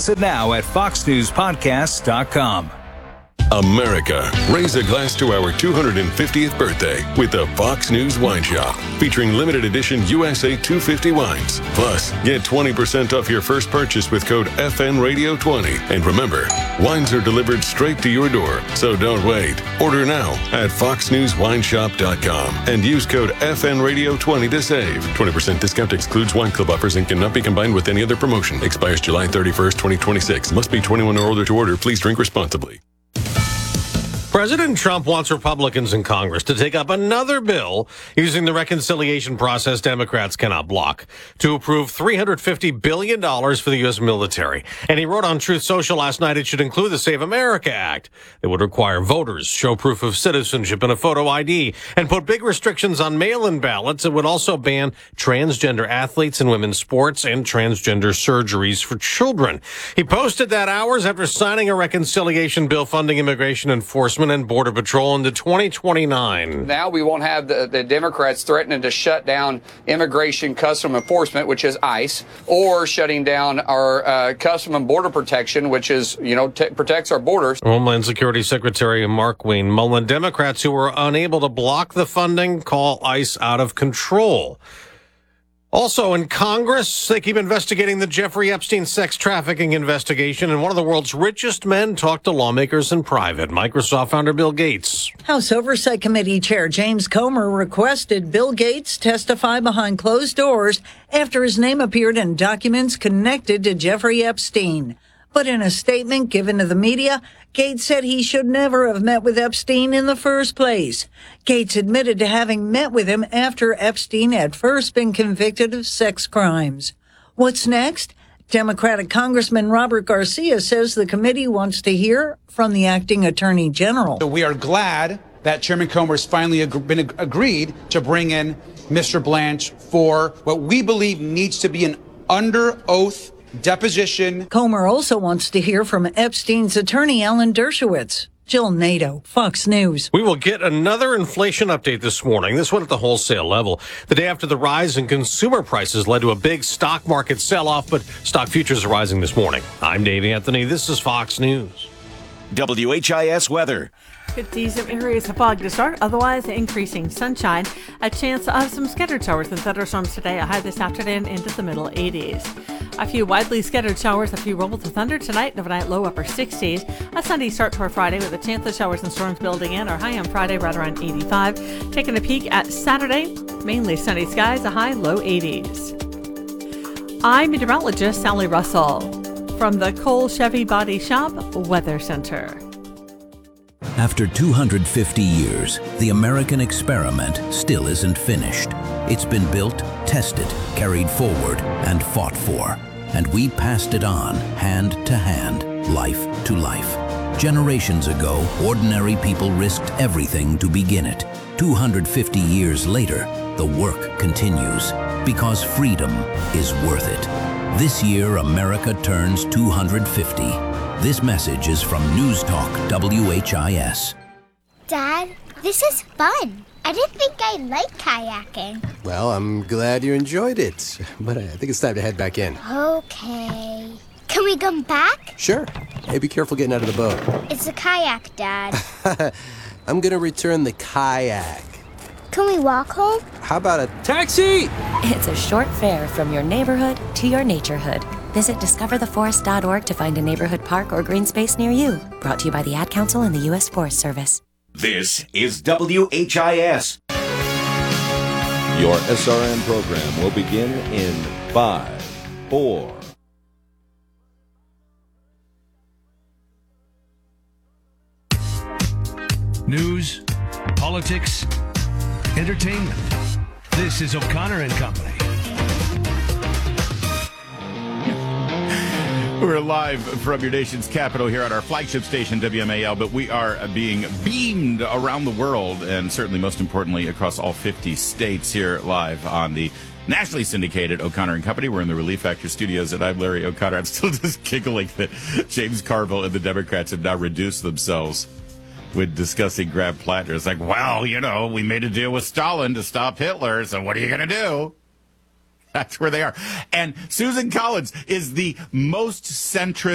Listen now at foxnewspodcast.com. America, raise a glass to our 250th birthday with the Fox News Wine Shop, featuring limited edition USA 250 wines. Plus, get 20% off your first purchase with code FNRadio20. And remember, wines are delivered straight to your door, so don't wait. Order now at foxnewswineshop.com and use code FNRadio20 to save. 20% discount excludes wine club offers and cannot be combined with any other promotion. Expires July 31st, 2026. Must be 21 or older to order. Please drink responsibly. President Trump wants Republicans in Congress to take up another bill using the reconciliation process Democrats cannot block to approve $350 billion for the U.S. military. And he wrote on Truth Social last night it should include the Save America Act. It would require voters show proof of citizenship and a photo ID and put big restrictions on mail-in ballots. It would also ban transgender athletes in women's sports and transgender surgeries for children. He posted that hours after signing a reconciliation bill funding immigration enforcement and Border Patrol into 2029. Now we won't have the Democrats threatening to shut down Immigration Custom Enforcement, which is ICE, or shutting down our Custom and Border Protection, which is, protects our borders. Homeland Security Secretary Markwayne Mullin. Democrats who were unable to block the funding call ICE out of control. Also in Congress, they keep investigating the Jeffrey Epstein sex trafficking investigation, and one of the world's richest men talked to lawmakers in private. Microsoft founder Bill Gates. House Oversight Committee Chair James Comer requested Bill Gates testify behind closed doors after his name appeared in documents connected to Jeffrey Epstein. But in a statement given to the media, Gates said he should never have met with Epstein in the first place. Gates admitted to having met with him after Epstein had first been convicted of sex crimes. What's next? Democratic Congressman Robert Garcia says the committee wants to hear from the acting attorney general. So we are glad that Chairman Comer's finally been agreed to bring in Mr. Blanche for what we believe needs to be an under oath deposition. Comer also wants to hear from Epstein's attorney, Alan Dershowitz. Jill Nato, Fox News. We will get another inflation update this morning, this one at the wholesale level. The day after the rise in consumer prices led to a big stock market sell-off, but stock futures are rising this morning. I'm Dave Anthony. This is Fox News. WHIS weather. 50 some areas of fog to start, otherwise increasing sunshine. A chance of some scattered showers and thunderstorms today, a high this afternoon into the middle 80s. A few widely scattered showers, a few rolls of thunder tonight, overnight low upper 60s. A sunny start to our Friday with a chance of showers and storms building in. Our high on Friday right around 85. Taking a peek at Saturday, mainly sunny skies, a high low 80s. I'm meteorologist Sally Russell from the Cole Chevy Body Shop Weather Center. After 250 years, the American experiment still isn't finished. It's been built, tested, carried forward, and fought for. And we passed it on, hand to hand, life to life. Generations ago, ordinary people risked everything to begin it. 250 years later, the work continues, because freedom is worth it. This year, America turns 250. This message is from News Talk WHIS. Dad, this is fun. I didn't think I liked kayaking. Well, I'm glad you enjoyed it, but I think it's time to head back in. Okay. Can we come back? Sure. Hey, be careful getting out of the boat. It's a kayak, Dad. I'm gonna return the kayak. Can we walk home? How about a taxi? It's a short fare from your neighborhood to your naturehood. Visit discovertheforest.org to find a neighborhood park or green space near you. Brought to you by the Ad Council and the U.S. Forest Service. This is WHIS. Your SRN program will begin in 5, 4. News, politics, entertainment. This is O'Connor and Company. We're live from your nation's capital here at our flagship station, WMAL, but we are being beamed around the world and certainly most importantly across all 50 states here live on the nationally syndicated O'Connor and Company. We're in the Relief Factor studios and I'm Larry O'Connor. I'm still just giggling that James Carville and the Democrats have now reduced themselves with discussing Graham Plattner. It's like, well, we made a deal with Stalin to stop Hitler, so what are you going to do? That's where they are. And Susan Collins is the most centrist